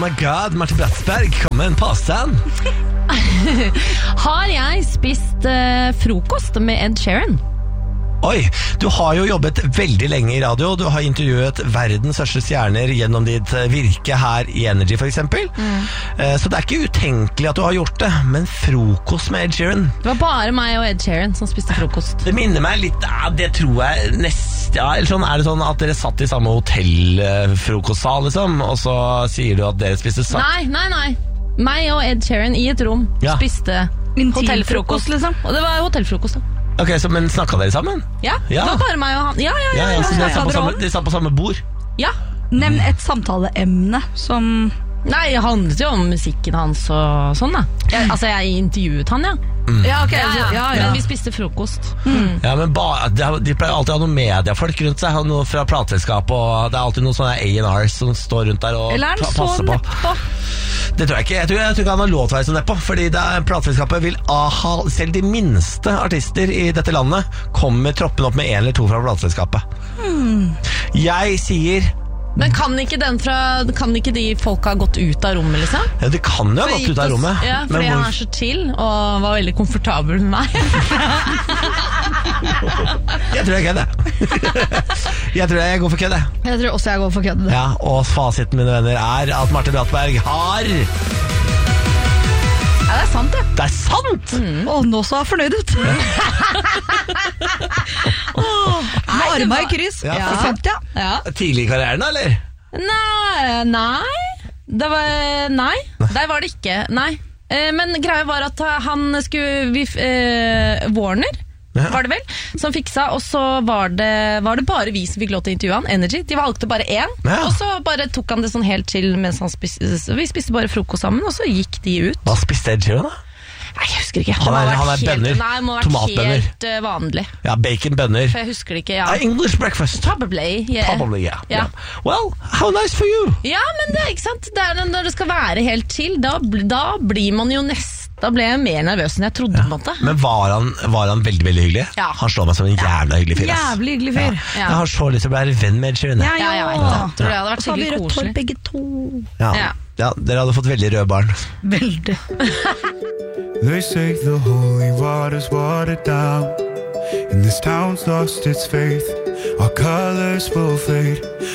my god, Marte Bratsberg, kom med en påstand. Har jeg spist frokost med Ed Sheeran? Oi, du har jo jobbet veldig lenge i radio. Du har intervjuet verdens største stjerner gjennom ditt virke her i Energy for eksempel. Så det er ikke utenkelig at du har gjort det. Men frokost med Ed Sheeran, Det var bare meg og Ed Sheeran som spiste frokost. det minner meg litt, ja, det tror jeg eller sånn, er det sånn at dere satt i samme hotellfrokostsal liksom, og så sier du at dere spiste sammen? Nei. Meg og Ed Sheeran i et rom spiste hotellfrokost liksom. Og det var hotellfrokost da. Ok, men snakket dere sammen? Ja, det var bare meg og han. Ja, Så dere satt på samme bord? Ja. Nevn et samtaleemne som... Nei, det handlet jo om musikken hans og sånn da. Jeg intervjuet han, ja. Ja, ok. Men vi spiste frokost. Ja, men de pleier alltid å ha noen mediefolk rundt seg, noe fra plateselskap, og det er alltid noen sånne A&R som står rundt der og Eller er den så passer på. neppå? Det tror jeg ikke. Jeg tror ikke han har lov til å være så neppå, fordi plateselskapet vil ha selv de minste artister i dette landet kommer troppen opp med 1 eller 2 fra plateselskapet. Jeg sier... Men kan ikke de folk ha gått ut av rommet, liksom? Ja, det kan jo ha gått ut av rommet. Ja, fordi han er så chill og var veldig komfortabel med meg. Jeg tror jeg kødder. Jeg tror jeg går for kødde. Jeg tror også jeg går for kødde. Ja, og fasiten, mine venner, er at Marte Bratsberg har... Ja, det er sant, det. Det er sant! Nå så er jeg fornøyd ut. Med armene i kryss. Ja. For 50, ja. Tidlig i karrieren, eller? Nei. Det var det ikke. Nei. Men greia var at han skulle Warner var det vel, som fiksa, og så var det bare vi som fikk lov til å intervjue han, Energy. De valgte bare én, og så bare tok han det sånn helt chill mens vi spiste bare frokost sammen, og så gikk de ut. Hva spiste Ed Sheeran da? Nei, jeg husker ikke. Han er bønner, Nei, det må ha vært tomatbønner. helt vanlig. Ja, bacon-bønner. For jeg husker det ikke, English breakfast. Probably, yeah. Yeah. Well, how nice for you. Ja, men det er ikke sant. Det er når det skal være helt chill, da blir man jo Da ble jeg mer nervøs enn jeg trodde på en måte. Men var han veldig, veldig hyggelig? Ja. Han slår meg som en jævla hyggelig fyr. Jævlig hyggelig fyr. Ja. Jeg har så lyst til å bli venn med Ed Sheeran. Ja, jeg vet det. Tror det hadde vært skikkelig rødt hår, koselig. begge to. Ja, dere hadde fått veldig røde barn. Veldig. They say the holy water's watered down, and this town's lost its faith. Our colors will fade.